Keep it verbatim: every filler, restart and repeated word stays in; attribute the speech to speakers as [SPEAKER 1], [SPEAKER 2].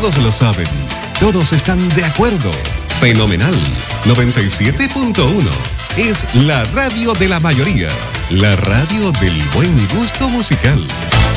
[SPEAKER 1] Todos lo saben, todos están de acuerdo. Fenomenal. noventa y siete punto uno es la radio de la mayoría, la radio del buen gusto musical.